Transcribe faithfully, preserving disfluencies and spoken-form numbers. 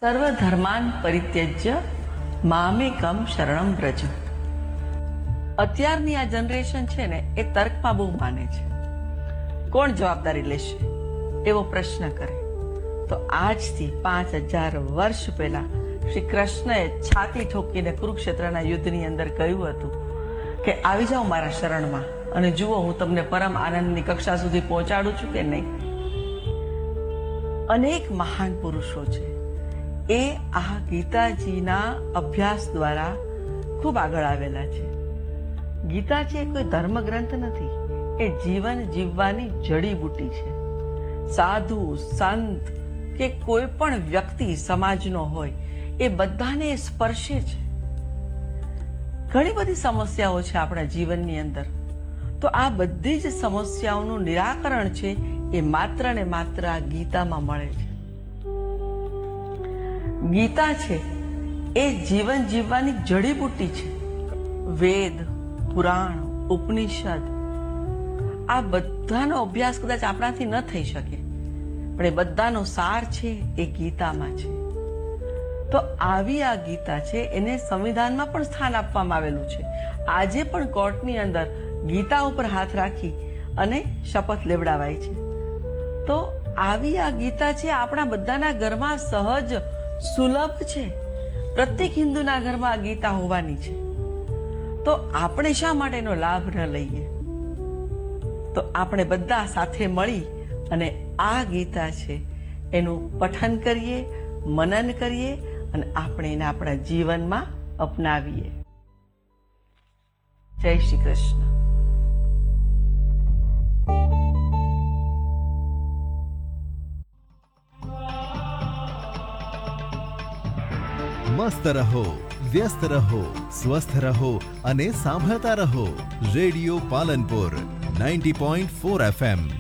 સર્વધર્માન પરિત્યજ્ય મામેકમ શરણમ વ્રજ. અત્યારની આ જનરેશન છે ને એ તર્કમાં બહુ માને છે. કોણ જવાબદારી લેશે એવો પ્રશ્ન કરે તો આજથી પાંચ હજાર વર્ષ પહેલા શ્રી કૃષ્ણએ છાતી ઠોકીને કુરુક્ષેત્રના યુદ્ધની અંદર કહ્યું હતું કે આવી જાઓ મારા શરણમાં અને જુઓ હું તમને પરમ આનંદની કક્ષા સુધી પહોંચાડું છું કે નહીં. અનેક મહાન પુરુષો છે એ આ ગીતાજીના અભ્યાસ દ્વારા ખૂબ આગળ આવેલા છે. ગીતાજી એ કોઈ ધર્મ ગ્રંથ નથી, એ જીવન જીવવાની જડીબુટી છે. સાધુ સંત કે કોઈ પણ વ્યક્તિ સમાજનો હોય એ બધાને સ્પર્શે છે. ઘણી બધી સમસ્યાઓ છે આપણા જીવનની અંદર, તો આ બધી જ સમસ્યાઓનું નિરાકરણ છે એ માત્ર ને માત્ર આ ગીતામાં મળે છે. ગીતા છે એ જીવન જીવવાની જડીબુટી છે. વેદ, પુરાણ, ઉપનિષદ આ બધાનો અભ્યાસ કદાચ આપણાથી ન થઈ શકે, પણ એ બધાનો સાર છે એ ગીતામાં છે. તો આવી આ ગીતા છે એને સંવિધાનમાં પણ સ્થાન આપવામાં આવેલું છે. આજે પણ કોર્ટની અંદર ગીતા ઉપર હાથ રાખી અને શપથ લેવડાવાય છે. તો આવી આ ગીતા છે આપણા બધાના ઘરમાં સહજ સુલભ છે. પ્રત્યેક હિન્દુના ઘરમાં આ ગીતા હોવાની છે. તો આપણે શા માટે એનો લાભ ન લઈએ? તો આપણે બધા સાથે મળી અને આ ગીતા છે એનું પઠન કરીએ, મનન કરીએ અને આપણે એને આપણા જીવનમાં અપનાવીએ. જય શ્રી કૃષ્ણ. મસ્ત રહો, વ્યસ્ત રહો, સ્વસ્થ રહો અને સાંભળતા રહો radio Palanpur ninety point four F M.